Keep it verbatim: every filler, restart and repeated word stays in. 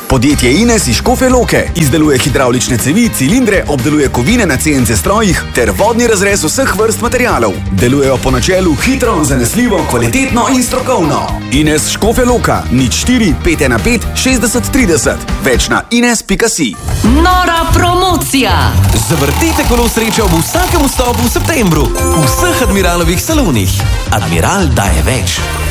Podjetje Ines iz Škofje Loke izdeluje hidravlične cevi, cilindre, obdeluje kovine na C N C strojih ter vodni razrez vseh vrst materialov. Delujejo po načelu hitro, zanesljivo, kvalitetno in strokovno. Ines Škofje Loka, nič štiri pet ena pet šestdeset trideset. Več na ines pika si. Nora promocija! Zavrtite kolo sreče ob vsakem vstopu v septembru v vseh Admiralovih salonih. Admiral daje več.